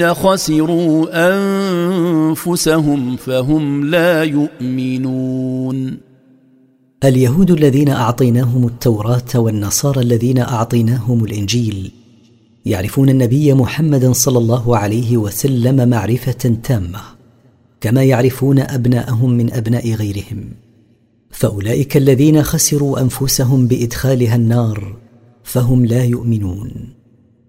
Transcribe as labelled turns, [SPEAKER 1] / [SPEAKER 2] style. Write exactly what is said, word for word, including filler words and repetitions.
[SPEAKER 1] خسروا أنفسهم فهم لا يؤمنون.
[SPEAKER 2] اليهود الذين أعطيناهم التوراة والنصارى الذين أعطيناهم الإنجيل يعرفون النبي محمد صلى الله عليه وسلم معرفة تامة كما يعرفون أبناءهم من أبناء غيرهم، فأولئك الذين خسروا أنفسهم بإدخالها النار فهم لا يؤمنون.